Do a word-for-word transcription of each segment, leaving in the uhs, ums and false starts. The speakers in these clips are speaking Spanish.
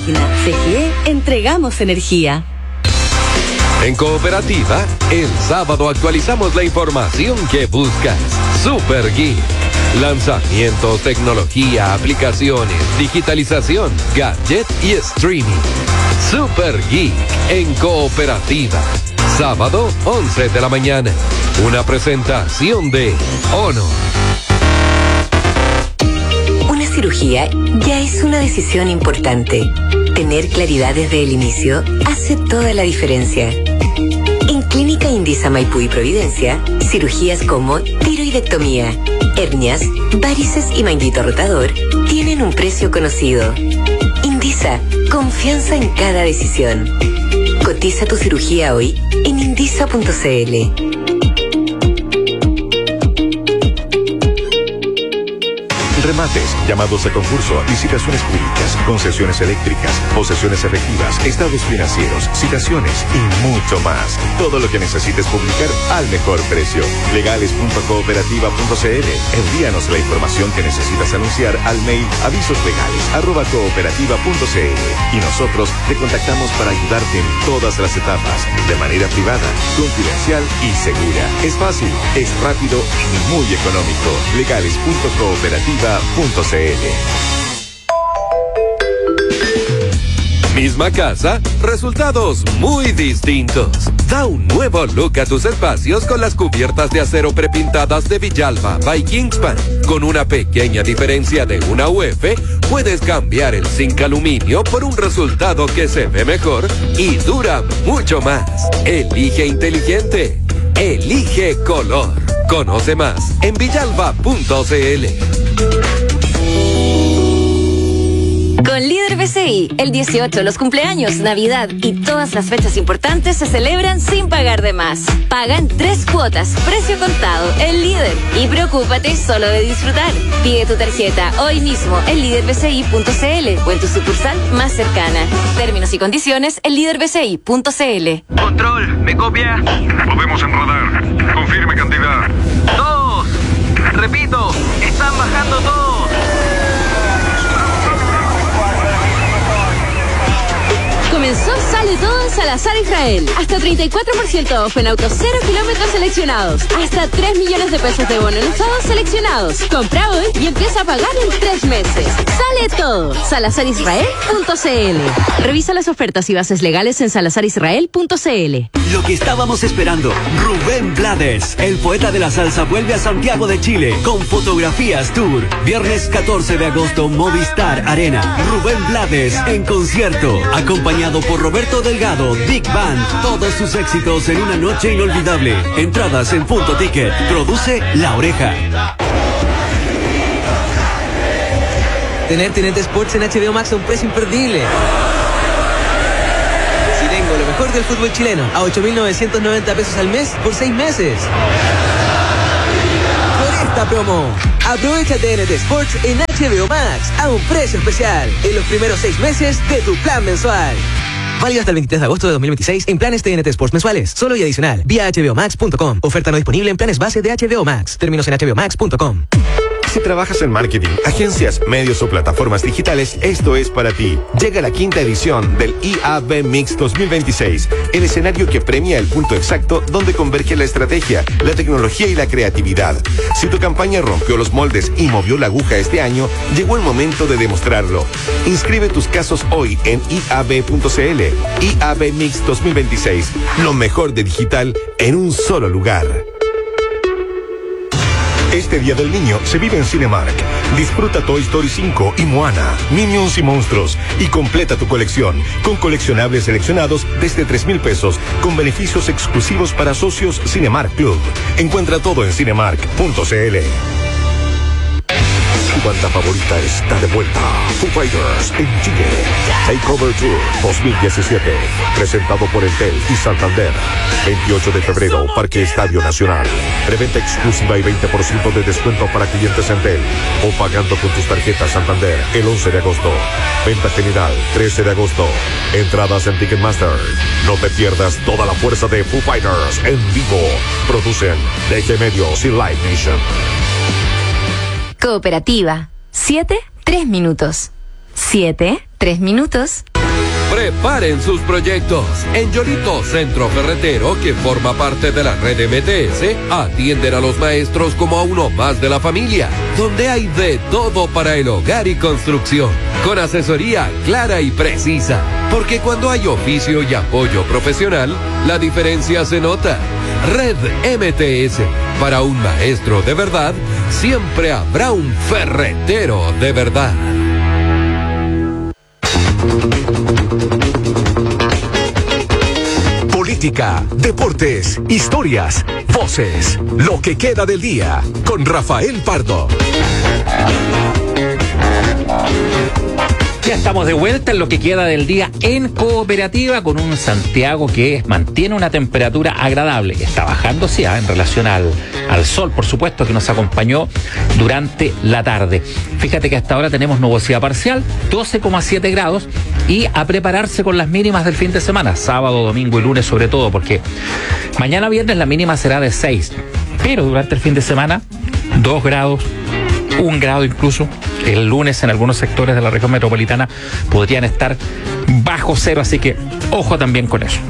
C G E, entregamos energía. En Cooperativa, el sábado actualizamos la información que buscas. Super Geek. Lanzamientos, tecnología, aplicaciones, digitalización, gadget y streaming. Super Geek en Cooperativa. Sábado, once de la mañana. Una presentación de Honor. Una cirugía ya es una decisión importante. Tener claridad desde el inicio hace toda la diferencia. En Clínica Indisa Maipú y Providencia, cirugías como tiroidectomía, hernias, varices y manguito rotador tienen un precio conocido. Indisa, confianza en cada decisión. Cotiza tu cirugía hoy en indisa punto c l. Remates, llamados a concurso, licitaciones públicas, concesiones eléctricas, posesiones efectivas, estados financieros, citaciones y mucho más. Todo lo que necesites publicar al mejor precio. legales punto cooperativa punto c l. Envíanos la información que necesitas anunciar al mail avisoslegales arroba cooperativa punto c l y nosotros te contactamos para ayudarte en todas las etapas, de manera privada, confidencial y segura. Es fácil, es rápido y muy económico. legales punto cooperativa punto c l. Misma casa, resultados muy distintos. Da un nuevo look a tus espacios con las cubiertas de acero prepintadas de Villalba by Kingspan. Con una pequeña diferencia de una U F, puedes cambiar el zinc aluminio por un resultado que se ve mejor y dura mucho más. Elige inteligente. Elige color. Conoce más en villalba punto c l. Con Líder B C I, el dieciocho, los cumpleaños, Navidad y todas las fechas importantes se celebran sin pagar de más. Paga en tres cuotas, precio contado, el Líder. Y preocúpate solo de disfrutar. Pide tu tarjeta hoy mismo en líder b c i punto c l o en tu sucursal más cercana. Términos y condiciones en líder b c i punto c l. Control, ¿me copia? Lo vemos en radar. Confirme cantidad. Todos. Repito, están bajando todos. Comenzó Sale Todo en Salazar Israel. Hasta treinta y cuatro por ciento off en autos cero kilómetros seleccionados. Hasta tres millones de pesos de bono en usados seleccionados. Compra hoy y empieza a pagar en tres meses. Sale Todo. salazar israel punto c l. Revisa las ofertas y bases legales en salazar israel punto c l. Lo que estábamos esperando. Rubén Blades, el poeta de la salsa, vuelve a Santiago de Chile con Fotografías Tour. Viernes catorce de agosto, Movistar Arena. Rubén Blades en concierto, acompañado por Roberto Delgado, Big Band, todos sus éxitos en una noche inolvidable. Entradas en Punto Ticket. Produce La Oreja. Tener T N T Sports en H B O Max a un precio imperdible. Si tengo lo mejor del fútbol chileno a ocho mil novecientos noventa pesos al mes por seis meses. Por esta promo, aprovecha T N T Sports en H B O Max a un precio especial en los primeros seis meses de tu plan mensual. Válido hasta el veintitrés de agosto de dos mil veintiséis en planes T N T Sports mensuales, solo y adicional, vía h b o max punto com. Oferta no disponible en planes base de H B O Max. Términos en h b o max punto com. Si trabajas en marketing, agencias, medios o plataformas digitales, esto es para ti. Llega la quinta edición del I A B Mix dos mil veintiséis, el escenario que premia el punto exacto donde converge la estrategia, la tecnología y la creatividad. Si tu campaña rompió los moldes y movió la aguja este año, llegó el momento de demostrarlo. Inscribe tus casos hoy en i a b punto c l. I A B Mix dos mil veintiséis, lo mejor de digital en un solo lugar. Este Día del Niño se vive en Cinemark. Disfruta Toy Story cinco y Moana, Minions y Monstruos y completa tu colección con coleccionables seleccionados desde tres mil pesos con beneficios exclusivos para socios Cinemark Club. Encuentra todo en cinemark punto c l. Su banda favorita está de vuelta. Foo Fighters en Chile. Takeover Tour dos mil diecisiete. Presentado por Entel y Santander. veintiocho de febrero, Parque Estadio Nacional. Preventa exclusiva y veinte por ciento de descuento para clientes Entel. O pagando con tus tarjetas Santander el once de agosto. Venta general trece de agosto. Entradas en Ticketmaster. No te pierdas toda la fuerza de Foo Fighters en vivo. Producen D G Medios y Live Nation. Cooperativa. Siete, tres minutos. Siete, tres minutos. Preparen sus proyectos. En Yolito Centro Ferretero, que forma parte de la red M T S, atienden a los maestros como a uno más de la familia, donde hay de todo para el hogar y construcción, con asesoría clara y precisa, porque cuando hay oficio y apoyo profesional, la diferencia se nota. Red M T S, para un maestro de verdad, siempre habrá un ferretero de verdad. Política, deportes, historias, voces, lo que queda del día, con Rafael Pardo. Ya estamos de vuelta en lo que queda del día en Cooperativa, con un Santiago que mantiene una temperatura agradable. Está bajando, sí, ¿eh? en relación al, al sol, por supuesto, que nos acompañó durante la tarde. Fíjate que hasta ahora tenemos nubosidad parcial, doce coma siete grados, y a prepararse con las mínimas del fin de semana, sábado, domingo y lunes sobre todo, porque mañana viernes la mínima será de seis, pero durante el fin de semana, dos grados, un grado incluso. El lunes en algunos sectores de la región metropolitana podrían estar bajo cero, así que ojo también con eso.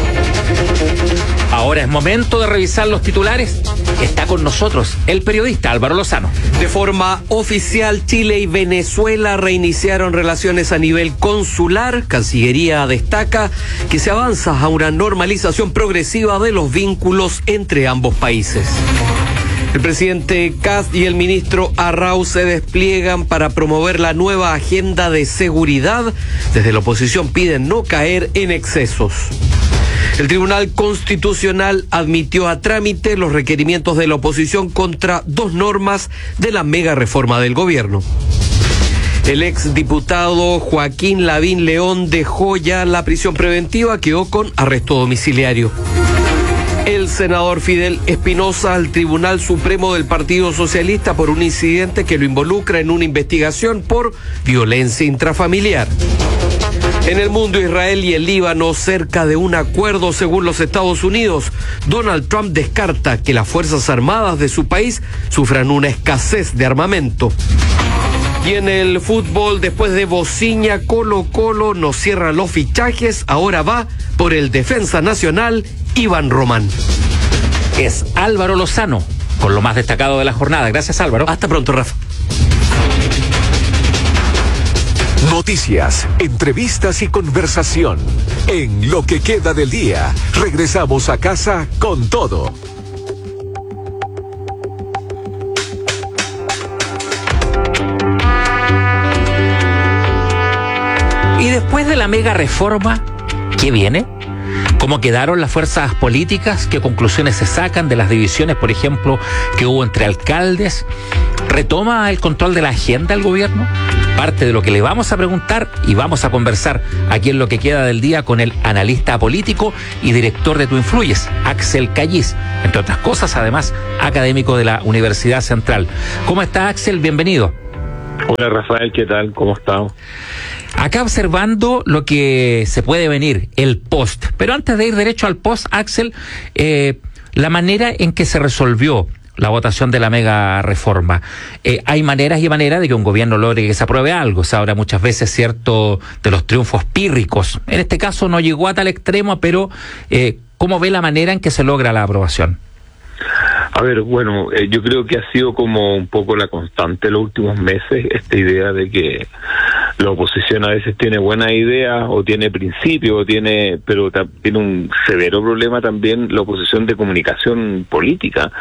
Ahora es momento de revisar los titulares. Está con nosotros el periodista Álvaro Lozano. De forma oficial, Chile y Venezuela reiniciaron relaciones a nivel consular. Cancillería destaca que se avanza a una normalización progresiva de los vínculos entre ambos países. El presidente Kast y el ministro Arrau se despliegan para promover la nueva agenda de seguridad. Desde la oposición piden no caer en excesos. El Tribunal Constitucional admitió a trámite los requerimientos de la oposición contra dos normas de la mega reforma del gobierno. El exdiputado Joaquín Lavín León dejó ya la prisión preventiva, quedó con arresto domiciliario. El senador Fidel Espinosa al Tribunal Supremo del Partido Socialista por un incidente que lo involucra en una investigación por violencia intrafamiliar. En el mundo, Israel y el Líbano cerca de un acuerdo según los Estados Unidos. Donald Trump descarta que las Fuerzas Armadas de su país sufran una escasez de armamento. Y en el fútbol, después de Bociña, Colo Colo no cierra los fichajes, ahora va por el defensa nacional Iván Román. Es Álvaro Lozano con lo más destacado de la jornada. Gracias, Álvaro. Hasta pronto, Rafa. Noticias, entrevistas y conversación. En lo que queda del día, regresamos a casa con todo. Y después de la mega reforma, ¿qué viene? ¿Cómo quedaron las fuerzas políticas? ¿Qué conclusiones se sacan de las divisiones, por ejemplo, que hubo entre alcaldes? ¿Retoma el control de la agenda el gobierno? Parte de lo que le vamos a preguntar y vamos a conversar aquí en lo que queda del día con el analista político y director de Tú Influyes, Axel Callis, entre otras cosas, además, académico de la Universidad Central. ¿Cómo está, Axel? Bienvenido. Hola, Rafael, ¿qué tal? ¿Cómo estás? Acá observando lo que se puede venir, el post. Pero antes de ir derecho al post, Axel, eh, la manera en que se resolvió la votación de la mega reforma. Eh, hay maneras y maneras de que un gobierno logre que se apruebe algo. Se habla muchas veces, cierto, de los triunfos pírricos. En este caso no llegó a tal extremo, pero eh, ¿cómo ve la manera en que se logra la aprobación? A ver, bueno, eh, yo creo que ha sido como un poco la constante en los últimos meses, esta idea de que la oposición a veces tiene buenas ideas o tiene principios, o tiene, pero ta- tiene un severo problema también la oposición de comunicación política,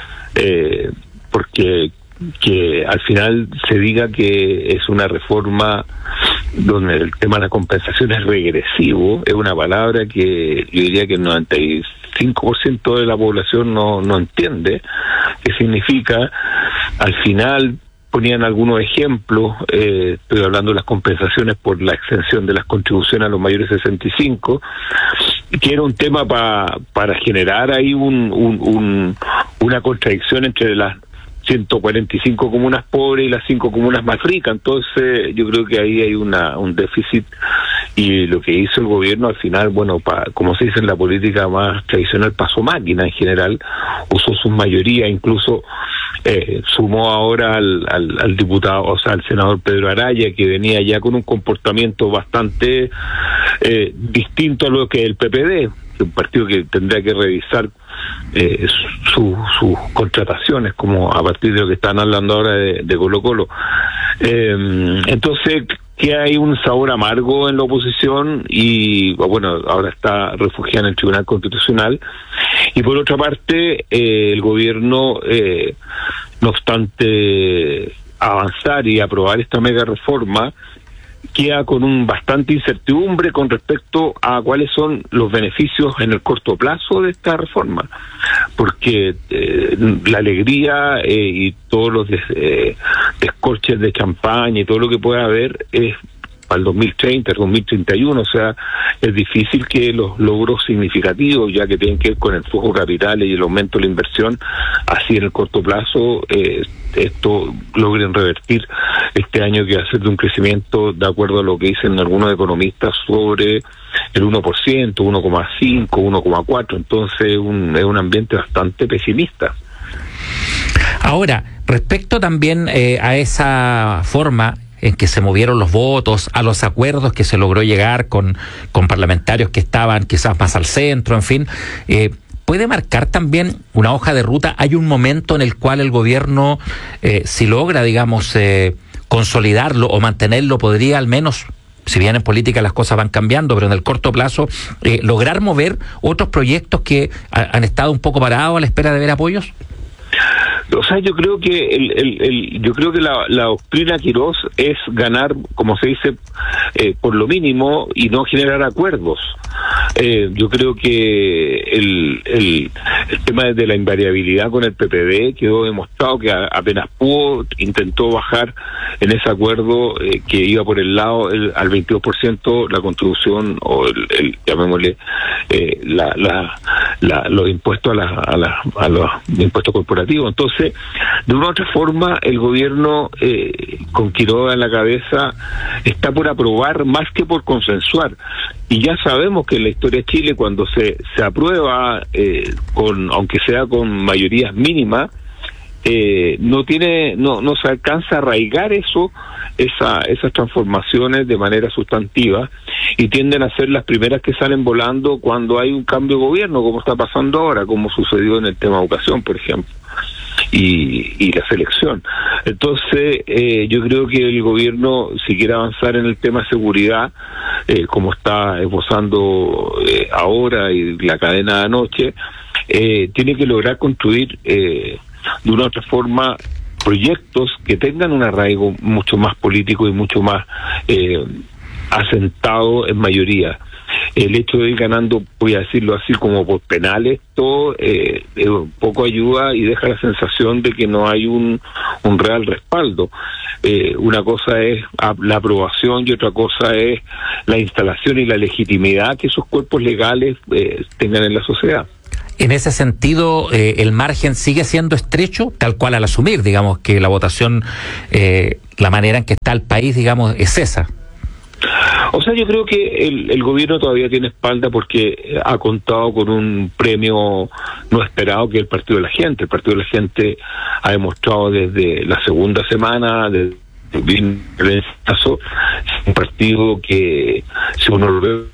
eh, porque que al final se diga que es una reforma donde el tema de la compensación es regresivo, es una palabra que yo diría que el noventa y cinco por ciento de la población no, no entiende qué significa. Al final ponían algunos ejemplos, eh, estoy hablando de las compensaciones por la exención de las contribuciones a los mayores de sesenta y cinco, que era un tema pa, para generar ahí un, un, un, una contradicción entre las ciento cuarenta y cinco comunas pobres y las cinco comunas más ricas. Entonces yo creo que ahí hay una un déficit, y lo que hizo el gobierno al final, bueno, pa, como se dice en la política más tradicional, pasó máquina en general, usó su mayoría, incluso eh, sumó ahora al, al, al diputado, o sea, al senador Pedro Araya, que venía ya con un comportamiento bastante eh, distinto a lo que el P P D, un partido que tendrá que revisar eh, sus su contrataciones, como a partir de lo que están hablando ahora de, de Colo Colo. Eh, entonces, que hay un sabor amargo en la oposición y, bueno, ahora está refugiada en el Tribunal Constitucional. Y por otra parte, eh, el gobierno, eh, no obstante avanzar y aprobar esta mega reforma, queda con un bastante incertidumbre con respecto a cuáles son los beneficios en el corto plazo de esta reforma, porque eh, la alegría eh, y todos los des, eh, descorches de champaña y todo lo que pueda haber es para el dos mil treinta, el dos mil treinta y uno, o sea, es difícil que los logros significativos, ya que tienen que ver con el flujo de capitales y el aumento de la inversión, así en el corto plazo, eh, esto logren revertir este año, que va a ser de un crecimiento, de acuerdo a lo que dicen algunos economistas, sobre el uno por ciento, uno coma cinco, uno coma cuatro, entonces un, es un ambiente bastante pesimista. Ahora, respecto también eh, a esa forma en que se movieron los votos, a los acuerdos que se logró llegar con, con parlamentarios que estaban quizás más al centro, en fin, eh, ¿puede marcar también una hoja de ruta? ¿Hay un momento en el cual el gobierno, eh, si logra, digamos, eh, consolidarlo o mantenerlo, podría al menos, si bien en política las cosas van cambiando, pero en el corto plazo, eh, lograr mover otros proyectos que ha, han estado un poco parados a la espera de ver apoyos? O sea, yo creo que el, el, el yo creo que la, la doctrina Quirós es ganar, como se dice, eh, por lo mínimo y no generar acuerdos. Eh, yo creo que el, el, el tema de la invariabilidad con el P P D quedó demostrado que a, apenas pudo, intentó bajar en ese acuerdo eh, que iba por el lado el, al veintidós por ciento la contribución o el, el llamémosle eh, la, la, la, los impuestos a, la, a, la, a los impuestos corporativos. Entonces, de una u otra forma, el gobierno eh, con Quiroga en la cabeza está por aprobar más que por consensuar. Y ya sabemos que en la historia de Chile, cuando se, se aprueba, eh, con aunque sea con mayorías mínimas, eh, no tiene no no se alcanza a arraigar eso, esa, esas transformaciones de manera sustantiva, y tienden a ser las primeras que salen volando cuando hay un cambio de gobierno, como está pasando ahora, como sucedió en el tema de educación, por ejemplo. Y, y la selección. Entonces, eh, yo creo que el gobierno, si quiere avanzar en el tema de seguridad, eh, como está esbozando eh, ahora y la cadena de anoche, eh, tiene que lograr construir eh, de una u otra forma proyectos que tengan un arraigo mucho más político y mucho más eh, asentado en mayoría. El hecho de ir ganando, voy a decirlo así, como por penales, todo eh, eh, poco ayuda y deja la sensación de que no hay un, un real respaldo. Eh, una cosa es la aprobación y otra cosa es la instalación y la legitimidad que esos cuerpos legales eh, tengan en la sociedad. En ese sentido, eh, el margen sigue siendo estrecho, tal cual al asumir, digamos, que la votación, eh, la manera en que está el país, digamos, es esa. O sea, yo creo que el, el gobierno todavía tiene espalda porque ha contado con un premio no esperado, que es el Partido de la Gente. El Partido de la Gente ha demostrado desde la segunda semana, desde el caso, un partido que, si uno lo ve,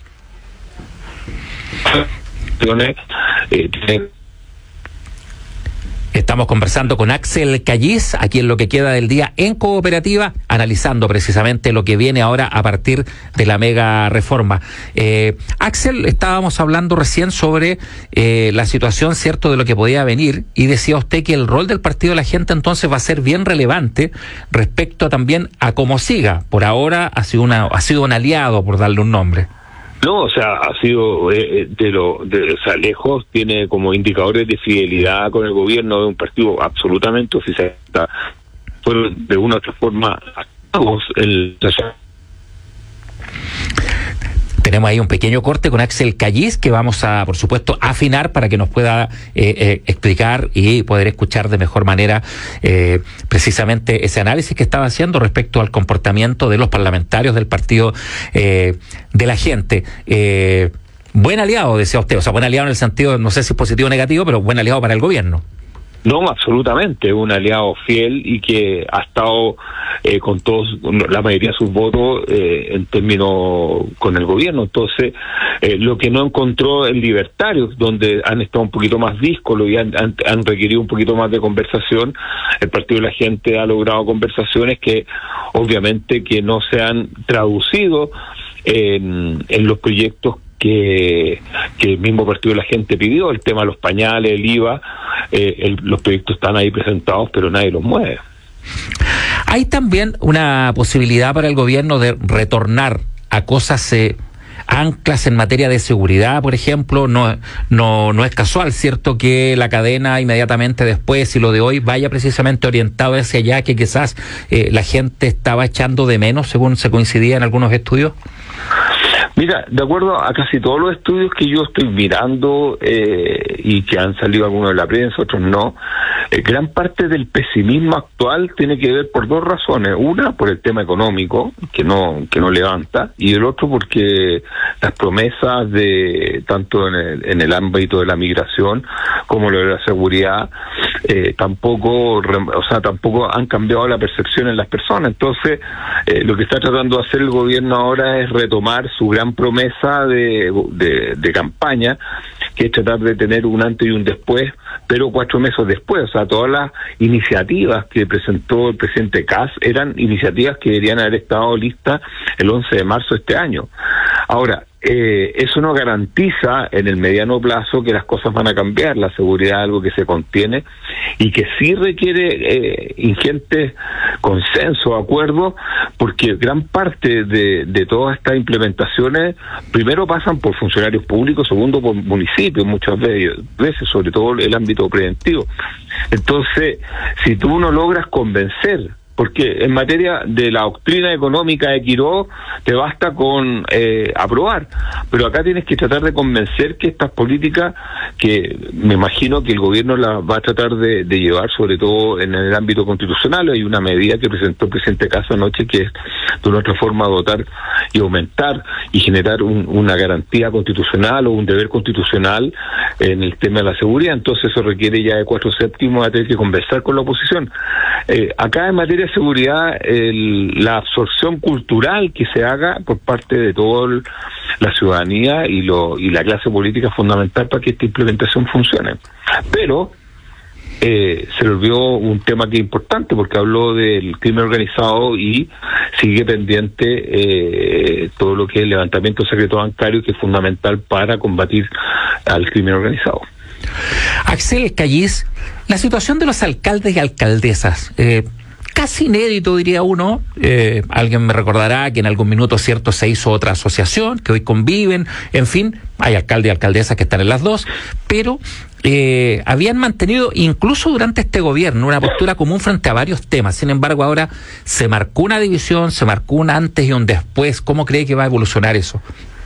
eh, tiene... Estamos conversando con Axel Callis, aquí en Lo que queda del día en Cooperativa, analizando precisamente lo que viene ahora a partir de la mega reforma. Eh, Axel, estábamos hablando recién sobre eh, la situación, cierto, de lo que podía venir, y decía usted que el rol del Partido de la Gente entonces va a ser bien relevante respecto también a cómo siga. Por ahora ha sido, una, ha sido un aliado, por darle un nombre. No, o sea, ha sido eh, de lo, de, o sea, lejos, tiene como indicadores de fidelidad con el gobierno de un partido absolutamente oficialista. Fueron de una u otra forma activos el... Tenemos ahí un pequeño corte con Axel Callis que vamos a, por supuesto, afinar para que nos pueda eh, eh, explicar y poder escuchar de mejor manera eh, precisamente ese análisis que estaba haciendo respecto al comportamiento de los parlamentarios del Partido eh, de la Gente. Eh, buen aliado, decía usted, o sea, buen aliado en el sentido, no sé si es positivo o negativo, pero buen aliado para el gobierno. No, absolutamente, un aliado fiel y que ha estado eh, con todos, la mayoría de sus votos eh, en términos con el gobierno. Entonces, eh, lo que no encontró en Libertarios, donde han estado un poquito más díscolos y han, han, han requerido un poquito más de conversación, el Partido de la Gente ha logrado conversaciones que obviamente que no se han traducido en, en los proyectos que, que el mismo Partido de la Gente pidió, el tema de los pañales, el I V A, eh, el, los proyectos están ahí presentados, pero nadie los mueve. Hay también una posibilidad para el gobierno de retornar a cosas eh, anclas en materia de seguridad, por ejemplo. No, no, no es casual, ¿cierto?, que la cadena inmediatamente después y lo de hoy vaya precisamente orientado hacia allá, que quizás eh, la gente estaba echando de menos, según se coincidía en algunos estudios. Mira, de acuerdo a casi todos los estudios que yo estoy mirando eh, y que han salido algunos de la prensa, otros no, eh, gran parte del pesimismo actual tiene que ver por dos razones. Una, por el tema económico, que no que no levanta, y el otro porque las promesas de tanto en el, en el ámbito de la migración como lo de la seguridad eh, tampoco, o sea, tampoco han cambiado la percepción en las personas. Entonces, eh, lo que está tratando de hacer el gobierno ahora es retomar su gran promesa de, de, de campaña, que es tratar de tener un antes y un después, pero cuatro meses después. O sea, todas las iniciativas que presentó el presidente Kast eran iniciativas que deberían haber estado listas el once de marzo de este año. Ahora, eh, eso no garantiza en el mediano plazo que las cosas van a cambiar. La seguridad es algo que se contiene y que sí requiere eh, ingentes consenso, acuerdos, porque gran parte de, de todas estas implementaciones primero pasan por funcionarios públicos, segundo por municipios, muchas veces, sobre todo el ámbito preventivo. Entonces, si tú no logras convencer, porque en materia de la doctrina económica de Quiroz te basta con eh, aprobar, pero acá tienes que tratar de convencer que estas políticas, que me imagino que el gobierno las va a tratar de, de llevar, sobre todo en el ámbito constitucional. Hay una medida que presentó el presidente Kast anoche, que es de una otra forma dotar y aumentar y generar un, una garantía constitucional o un deber constitucional en el tema de la seguridad. Entonces eso requiere ya de cuatro séptimos a tener que conversar con la oposición. Eh, acá en materia de seguridad, el, la absorción cultural que se haga por parte de toda la ciudadanía y, lo, y la clase política es fundamental para que esta implementación funcione. Pero eh, se le olvidó un tema que es importante, porque habló del crimen organizado y sigue pendiente eh, todo lo que es el levantamiento de secreto bancario, que es fundamental para combatir al crimen organizado. Axel Callis, la situación de los alcaldes y alcaldesas, eh, casi inédito, diría uno. Eh, alguien me recordará que en algún minuto, cierto, se hizo otra asociación, que hoy conviven, en fin, hay alcaldes y alcaldesas que están en las dos, pero eh, habían mantenido, incluso durante este gobierno, una postura común frente a varios temas. Sin embargo, ahora se marcó una división, se marcó un antes y un después. ¿Cómo cree que va a evolucionar eso?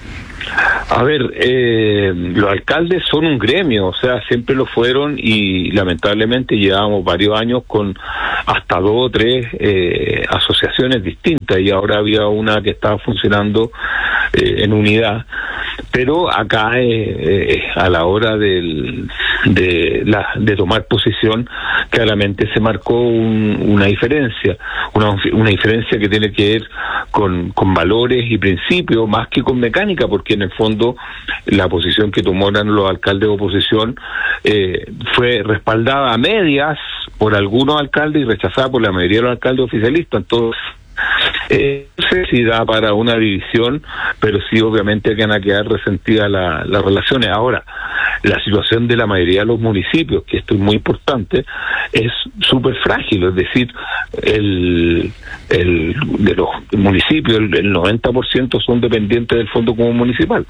A ver, eh, los alcaldes son un gremio, o sea, siempre lo fueron, y lamentablemente llevábamos varios años con hasta dos o tres eh, asociaciones distintas, y ahora había una que estaba funcionando eh, en unidad. Pero acá eh, eh, a la hora del, de, la, de tomar posición, claramente se marcó un, una diferencia, una, una diferencia que tiene que ver con, con valores y principios más que con mecánica, porque en el fondo la posición que tomaron los alcaldes de oposición eh, fue respaldada a medias por algunos alcaldes y rechazada por la mayoría de los alcaldes oficialistas. Entonces, Eh, no sé si da para una división, pero sí obviamente que van a quedar resentidas la, las relaciones. Ahora, la situación de la mayoría de los municipios, que esto es muy importante, es súper frágil. Es decir, el, el de los municipios, el, el noventa por ciento son dependientes del Fondo Común Municipal.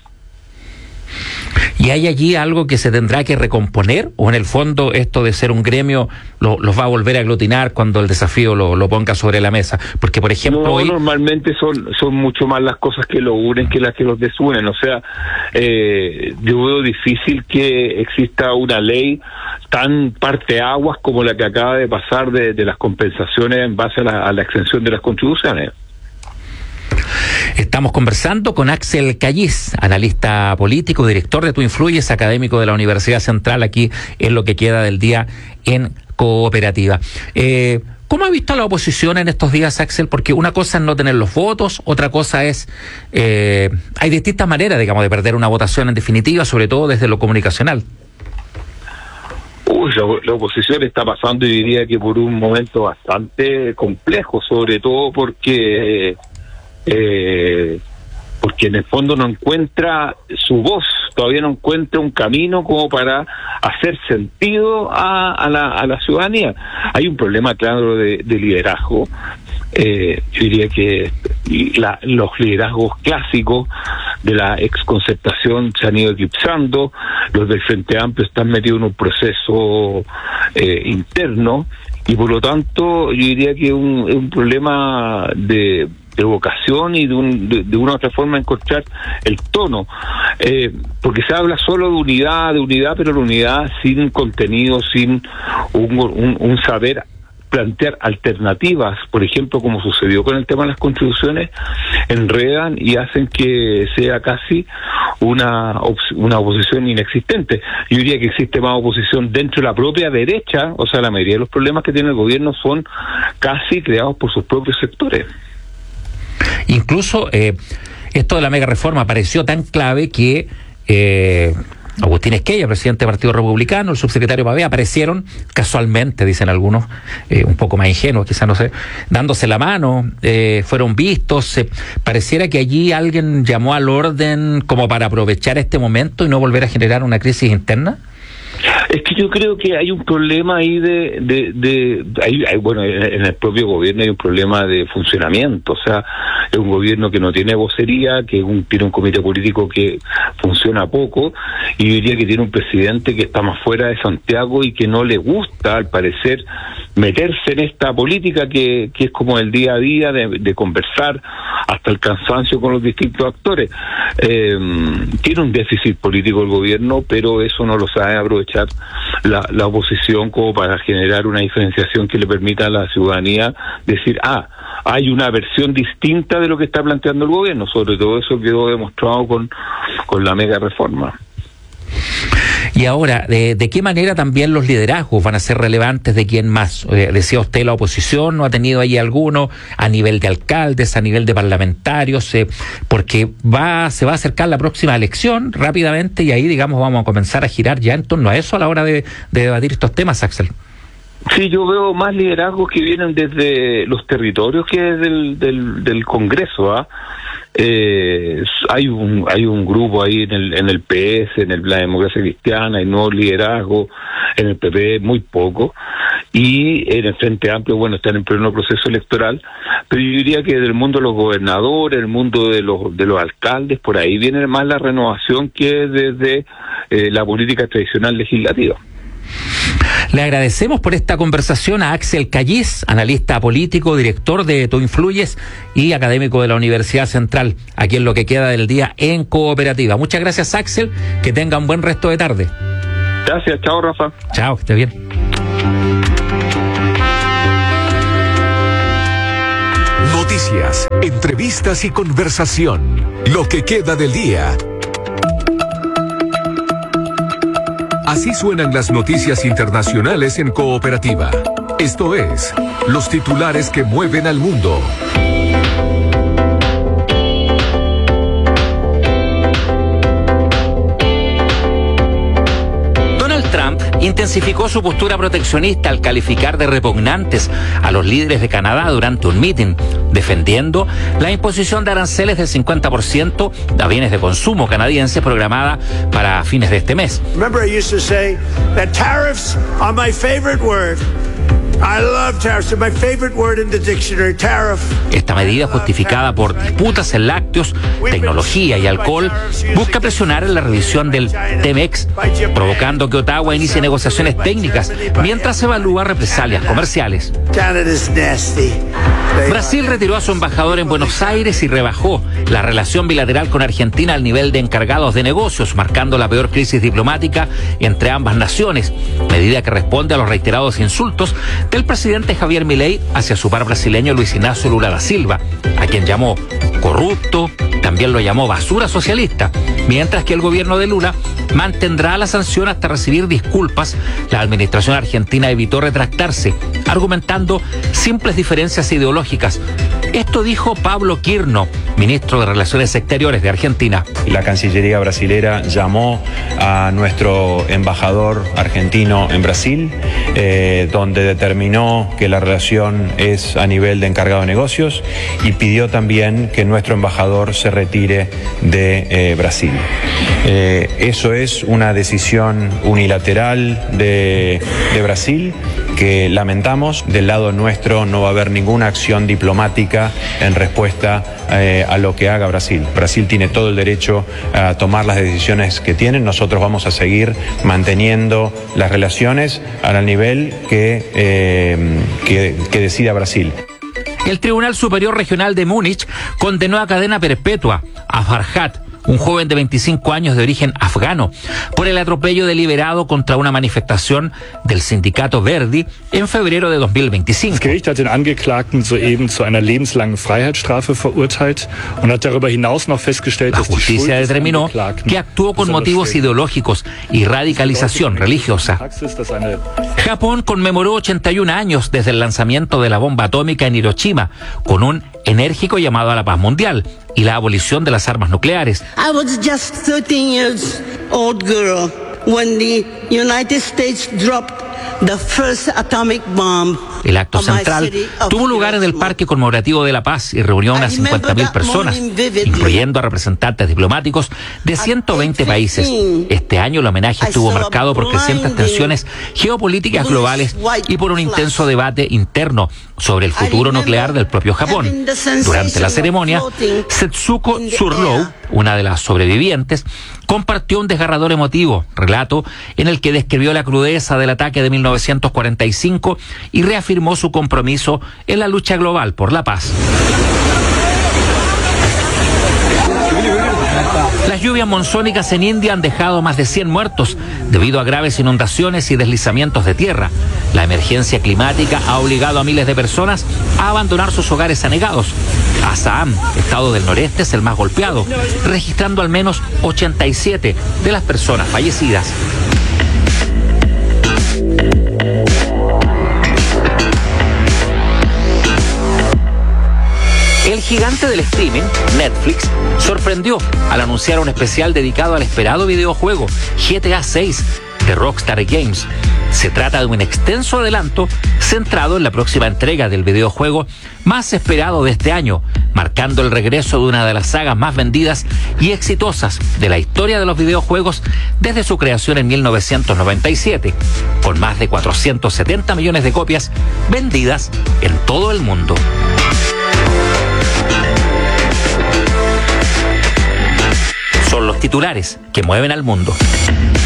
¿Y hay allí algo que se tendrá que recomponer? ¿O en el fondo esto de ser un gremio lo, los va a volver a aglutinar cuando el desafío lo, lo ponga sobre la mesa? Porque, por ejemplo, no, hoy... normalmente son son mucho más las cosas que lo unen que las que los desunen. O sea, eh, yo veo difícil que exista una ley tan parteaguas como la que acaba de pasar de, de las compensaciones en base a la, a la exención de las contribuciones. Estamos conversando con Axel Callis, analista político, director de Tú Influyes, académico de la Universidad Central, aquí en lo que queda del día en Cooperativa. Eh, ¿Cómo ha visto la oposición en estos días, Axel? Porque una cosa es no tener los votos, otra cosa es... Eh, hay distintas maneras, digamos, de perder una votación en definitiva, sobre todo desde lo comunicacional. Uy, la, la oposición está pasando, y diría que por un momento bastante complejo, sobre todo porque... Eh, porque en el fondo no encuentra su voz, todavía no encuentra un camino como para hacer sentido a, a, la, a la ciudadanía. Hay un problema claro de, de liderazgo. Eh, yo diría que la, los liderazgos clásicos de la exconcertación se han ido eclipsando, los del Frente Amplio están metidos en un proceso eh, interno, y por lo tanto yo diría que es un, un problema de de vocación y de, un, de, de una u otra forma encontrar el tono, eh, porque se habla solo de unidad, de unidad, pero la unidad sin contenido, sin un, un, un saber plantear alternativas, por ejemplo, como sucedió con el tema de las constituciones, enredan y hacen que sea casi una una oposición inexistente. Yo diría que existe más oposición dentro de la propia derecha, o sea, la mayoría de los problemas que tiene el gobierno son casi creados por sus propios sectores. Incluso eh, esto de la mega reforma pareció tan clave que eh, Agustín Esquella, presidente del Partido Republicano, el subsecretario Pavea, aparecieron casualmente, dicen algunos, eh, un poco más ingenuos, quizás, no sé, dándose la mano, eh, fueron vistos. Eh, pareciera que allí alguien llamó al orden como para aprovechar este momento y no volver a generar una crisis interna. Es que yo creo que hay un problema ahí de, de, de, de hay, hay, bueno, en el propio gobierno hay un problema de funcionamiento, o sea, es un gobierno que no tiene vocería, que un, tiene un comité político que funciona poco, y yo diría que tiene un presidente que está más fuera de Santiago y que no le gusta, al parecer, meterse en esta política que, que es como el día a día de, de conversar hasta el cansancio con los distintos actores. Eh, tiene un déficit político el gobierno, pero eso no lo sabe aprovechar la, la oposición como para generar una diferenciación que le permita a la ciudadanía decir, ah, hay una versión distinta de lo que está planteando el gobierno. Sobre todo eso quedó demostrado con, con la mega reforma. Y ahora, ¿de, de qué manera también los liderazgos van a ser relevantes de quién más? Eh, decía usted, la oposición no ha tenido ahí alguno a nivel de alcaldes, a nivel de parlamentarios, eh, porque va se va a acercar la próxima elección rápidamente y ahí, digamos, vamos a comenzar a girar ya en torno a eso a la hora de, de debatir estos temas, Axel. Sí, yo veo más liderazgos que vienen desde los territorios que del, del, del Congreso, ¿ah? Eh, hay un hay un grupo ahí en el en el P S, en el, la Democracia Cristiana, hay nuevo liderazgo, en el P P muy poco, y en el Frente Amplio, bueno, están en pleno proceso electoral, pero yo diría que del mundo de los gobernadores, el mundo de los de los alcaldes, por ahí viene más la renovación que desde eh, la política tradicional legislativa. Le agradecemos por esta conversación a Axel Callis, analista político, director de Tú Influyes y académico de la Universidad Central, aquí en lo que queda del día en Cooperativa. Muchas gracias, Axel, que tenga un buen resto de tarde. Gracias, chao, Rafa. Chao, que esté bien. Noticias, entrevistas y conversación. Lo que queda del día. Así suenan las noticias internacionales en Cooperativa. Esto es, los titulares que mueven al mundo. Trump intensificó su postura proteccionista al calificar de repugnantes a los líderes de Canadá durante un mitin, defendiendo la imposición de aranceles del cincuenta por ciento a bienes de consumo canadienses programada para fines de este mes. Remember, I used to say that tariffs are my favorite word. I love tariffs. They're my favorite word in the dictionary, tariff. Esta medida, justificada por disputas en lácteos, tecnología y alcohol, busca presionar en la revisión del T-MEX, provocando que Ottawa inicie negociaciones técnicas mientras se evalúa represalias comerciales. Brasil retiró a su embajador en Buenos Aires y rebajó la relación bilateral con Argentina al nivel de encargados de negocios, marcando la peor crisis diplomática entre ambas naciones, medida que responde a los reiterados insultos del presidente Javier Milei hacia su par brasileño Luis Inácio Lula da Silva, a quien llamó corrupto, también lo llamó basura socialista, mientras que el gobierno de Lula mantendrá la sanción hasta recibir disculpas. La administración argentina evitó retractarse, argumentando simples diferencias ideológicas. Esto dijo Pablo Quirno, ministro de Relaciones Exteriores de Argentina. La Cancillería brasilera llamó a nuestro embajador argentino en Brasil, eh, donde determinó que la relación es a nivel de encargado de negocios y pidió también que nuestro embajador se retire de eh, Brasil. Eh, eso es una decisión unilateral de, de Brasil que lamentamos. Del lado nuestro no va a haber ninguna acción diplomática en respuesta eh, a lo que haga Brasil. Brasil tiene todo el derecho a tomar las decisiones que tienen. Nosotros vamos a seguir manteniendo las relaciones al nivel que, eh, que, que decida Brasil. El Tribunal Superior Regional de Múnich condenó a cadena perpetua a Farhat, un joven de veinticinco años de origen afgano, por el atropello deliberado contra una manifestación del sindicato Verdi en febrero de dos mil veinticinco. Das Gericht hat den Angeklagten soeben zu einer lebenslangen Freiheitsstrafe verurteilt und hat darüber hinaus noch festgestellt, La justicia determinó que actuó con motivos ideológicos y radicalización religiosa. Japón conmemoró ochenta y un años desde el lanzamiento de la bomba atómica en Hiroshima, con un enérgico llamado a la paz mundial y la abolición de las armas nucleares. I was just thirteen years old girl when the United States dropped the first atomic bomb. El acto central tuvo lugar en el Parque Conmemorativo de la Paz y reunió a unas cincuenta mil personas, incluyendo a representantes diplomáticos de ciento veinte países. Este año el homenaje estuvo marcado por crecientes tensiones geopolíticas globales y por un intenso debate interno sobre el futuro nuclear del propio Japón. Durante la ceremonia, Setsuko Tsurlou, una de las sobrevivientes, compartió un desgarrador emotivo relato en el que describió la crudeza del ataque de mil novecientos cuarenta y cinco y reafirmó su compromiso en la lucha global por la paz. Las lluvias monzónicas en India han dejado más de cien muertos debido a graves inundaciones y deslizamientos de tierra. La emergencia climática ha obligado a miles de personas a abandonar sus hogares anegados. Assam, estado del noreste, es el más golpeado, registrando al menos ochenta y siete de las personas fallecidas. El gigante del streaming, Netflix, sorprendió al anunciar un especial dedicado al esperado videojuego G T A seis de Rockstar Games. Se trata de un extenso adelanto centrado en la próxima entrega del videojuego más esperado de este año, marcando el regreso de una de las sagas más vendidas y exitosas de la historia de los videojuegos desde su creación en mil novecientos noventa y siete, con más de cuatrocientos setenta millones de copias vendidas en todo el mundo. Son los titulares que mueven al mundo.